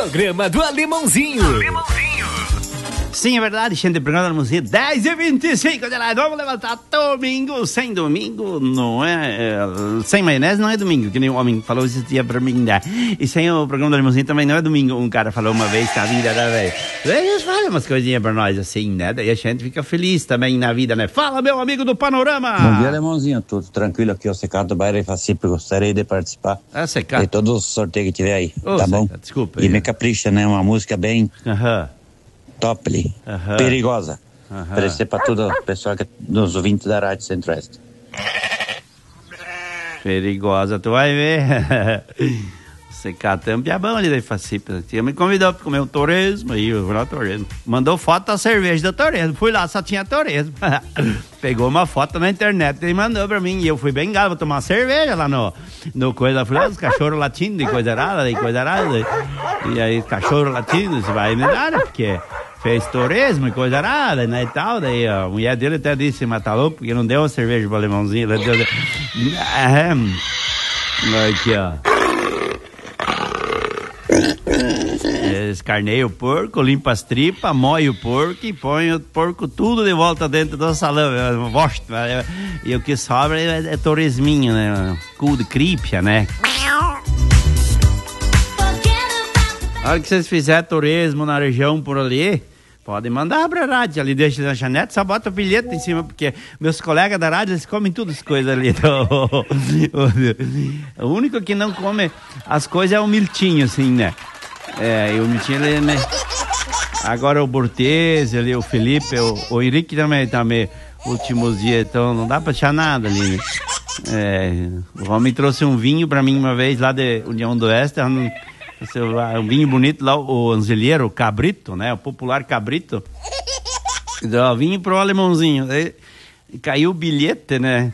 Programa do Alemãozinho. Sim, é verdade, gente, programa da música 10h25, vamos levantar domingo, sem domingo não sem maionese não é domingo, que nem o homem falou esse dia pra mim, né? E sem o programa da limusine também não é domingo, um cara falou uma vez na vida, né, velho? Eles falam umas coisinhas pra nós assim, né? Daí a gente fica feliz também na vida, né? Fala, meu amigo do Panorama! Bom dia, Alemãozinho, tudo tranquilo aqui, o Secato do Bairro Facipe, gostaria de participar de todos os sorteios que tiver aí, tá bom? Desculpa. E me capricha, né? Uma música bem... top, perigosa. Oferecer pra todo o pessoal que nos ouvintes da Rádio Centro-Oeste. Perigosa, tu vai ver. Você cata um piabão ali da Facipe. Tinha me convidou pra comer um torresmo aí, o torresmo. Mandou foto da cerveja do torresmo. Fui lá, só tinha torresmo. Pegou uma foto na internet e mandou pra mim. E eu fui bem galo, vou tomar uma cerveja lá no coisa. Fui lá, os cachorros latindo e coisa arada. E aí, cachorro latindo, você vai me dar, né? Porque fez torresmo e coisa arada, né, e tal. Daí a mulher dele até disse, mas tá louco, porque não deu uma cerveja pro alemãozinho. Ela deu... Aqui, ó. Escarneia o porco, limpa as tripas, moe o porco e põe o porco tudo de volta dentro do salão. E o que sobra é torresminho, né? Cu de crípia, né? A hora que vocês fizerem torresmo na região por ali, podem mandar pra rádio, ali deixa na janete, só bota o bilhete em cima, porque meus colegas da rádio, eles comem todas as coisas ali. O único que não come as coisas é o miltinho, assim, né? E o miltinho, ele, né? Agora o Bortese ali, o Felipe, o Henrique também tá meio últimos dias, então não dá pra achar nada ali, né? O homem trouxe um vinho pra mim uma vez lá de União do Oeste, um vinho bonito lá, o Anzelheiro, o Cabrito, né? O popular Cabrito. Então, vinho pro alemãozinho. Aí, caiu o bilhete, né?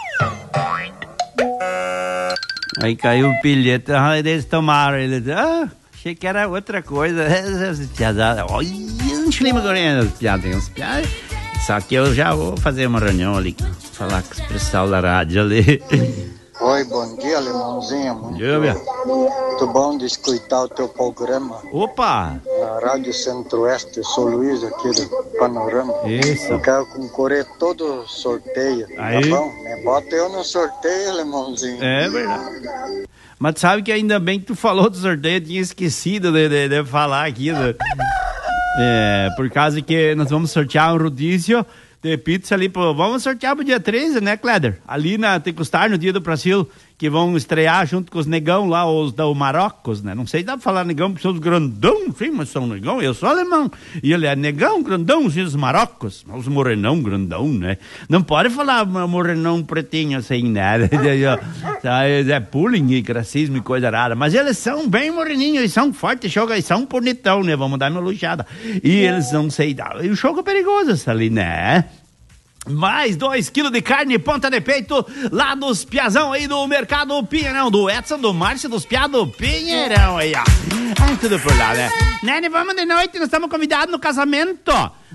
Aí caiu o bilhete, aí eles tomaram. Eles, achei que era outra coisa. Olha, não chama correndo as piadas. Só que eu já vou fazer uma reunião ali, falar com o pessoal da rádio ali. Oi, bom dia, Alemãozinho. Muito bom de escutar o teu programa. Opa! Na Rádio Centro-Oeste, sou Luiz aqui do Panorama. Isso. Eu quero concorrer todo sorteio. Aí. Tá bom? Me bota eu no sorteio, Alemãozinho. É verdade. Mas sabe que ainda bem que tu falou do sorteio, eu tinha esquecido de falar aqui. Né? Por causa que nós vamos sortear um rodízio de pizza ali, vamos sortear pro dia 13, né, Cléder? Ali na Tecustar, no dia do Brasil, que vão estrear junto com os negão lá, os do Marrocos, né? Não sei se dá pra falar negão, porque são os grandão, sim, mas são negão, eu sou alemão. E ele é negão, grandão, sim, os Marrocos, os morenão, grandão, né? Não pode falar morenão pretinho assim, né? É bullying e racismo e coisa rara, mas eles são bem moreninhos, eles são fortes, eles são bonitão, né? Vamos dar uma luxada. E eles não sei, e o jogo é perigoso ali, né? Mais 2 quilos de carne ponta de peito lá dos piazão aí do Mercado Pinheirão, do Edson, do Márcio, dos piá do Pinheirão aí, ó. Tudo por lá, né? Nene, vamos de noite, nós estamos convidados no casamento.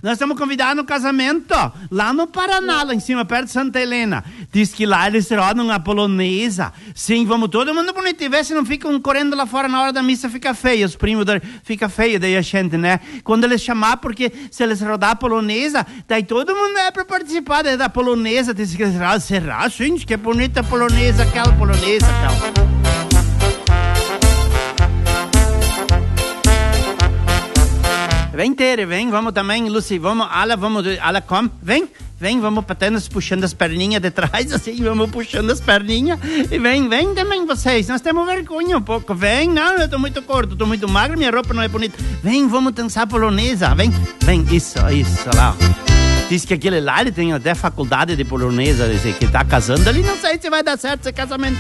Lá no Paraná, lá em cima, perto de Santa Helena. Diz que lá eles rodam a polonesa. Sim, vamos todo mundo bonito. E vê se não ficam correndo lá fora na hora da missa, fica feio. Os primos fica feio daí a gente, né? Quando eles chamar, porque se eles rodar a polonesa, daí todo mundo é pra participar da polonesa. Diz que será, gente, que bonita a polonesa, aquela polonesa, tal. Vem, Tere, vem, vamos também, Lucy, vamos, Ala, come, vem, vamos batendo, puxando as perninhas de trás, assim, vamos puxando as perninhas, e vem também vocês, nós temos vergonha um pouco, vem, não, eu tô muito gordo, tô muito magro, minha roupa não é bonita, vem, vamos dançar polonesa, vem, isso lá, diz que aquele lá, ele tem até faculdade de polonesa, que tá casando ali, não sei se vai dar certo esse casamento.